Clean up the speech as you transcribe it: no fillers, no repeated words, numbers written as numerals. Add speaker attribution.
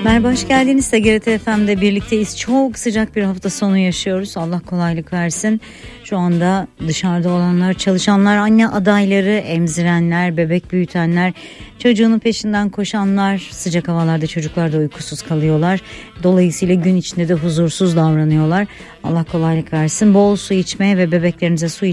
Speaker 1: Merhaba, hoş geldiniz. TGRT FM'de birlikteyiz. Çok sıcak bir hafta sonu yaşıyoruz. Allah kolaylık versin. Şu anda dışarıda olanlar, çalışanlar, anne adayları, emzirenler, bebek büyütenler, çocuğunun peşinden koşanlar, sıcak havalarda çocuklar da uykusuz kalıyorlar. Dolayısıyla gün içinde de huzursuz davranıyorlar. Allah kolaylık versin. Bol su içmeye ve bebeklerinize su